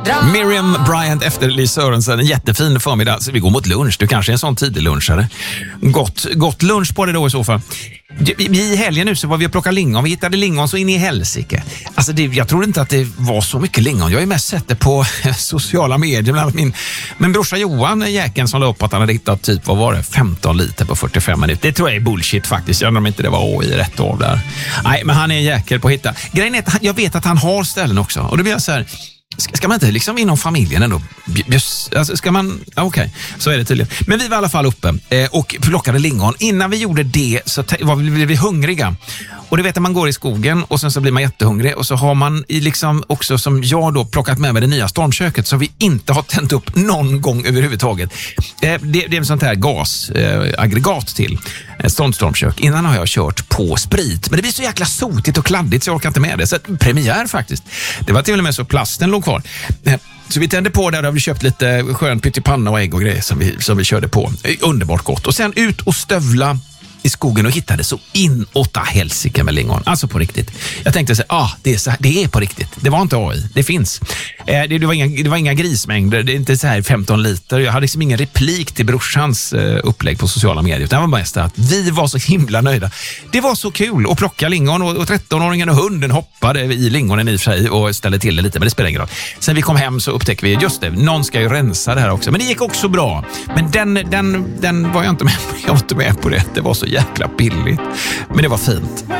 Miriam Bryant efterlyser Sörensen. En jättefin förmiddag. Så vi går mot lunch. Du kanske är en sån tidig lunchare. Gott lunch på det då i så fall. I helgen nu så var vi och plockade lingon. Vi hittade lingon så in i helsike. Alltså jag tror inte att det var så mycket lingon. Jag har ju mest sett det på sociala medier. Bland annat min brorsa Johan, jäkeln som la upp att han hade hittat typ, vad var det, 15 liter på 45 minuter. Det tror jag är bullshit faktiskt. Jag undrar om inte det var AI rätt av där. Nej, men han är en jäkel på att hitta. Grejen är att jag vet att han har ställen också. Och då blir jag så här... Ska man inte liksom inom familjen ändå? Alltså ska man... Okej, så är det tydligen. Men vi var i alla fall uppe och plockade lingon. Innan vi gjorde det så blev vi hungriga. Och du vet att man går i skogen och sen så blir man jättehungrig. Och så har man liksom också, som jag då, plockat med mig det nya stormköket som vi inte har tänt upp någon gång överhuvudtaget. Det är en sånt här gasaggregat till stormkök. Innan har jag kört på sprit. Men det blir så jäkla sotigt och kladdigt så jag orkar inte med det. Så premiär faktiskt. Det var till och med så plasten låg kvar. Så vi tände på där och har vi köpt lite skön pyttipanna och ägg och grejer som vi körde på. Underbart gott. Och sen ut och stövla i skogen och hittade så inåtta helsike med lingon. Alltså på riktigt. Jag tänkte så det är på riktigt. Det var inte AI. Det finns. Det var inga grismängder. Det är inte så här 15 liter. Jag hade liksom ingen replik till brorsans upplägg på sociala medier. Utan det var mest att vi var så himla nöjda. Det var så kul att plocka lingon och 13-åringen och hunden hoppade i lingonen i och för sig och ställde till det lite. Men det spelar ingen roll. Sen vi kom hem så upptäckte vi, just det, någon ska ju rensa det här också. Men det gick också bra. Men den var jag inte med på det. Det var så jäkla billigt. Men det var fint.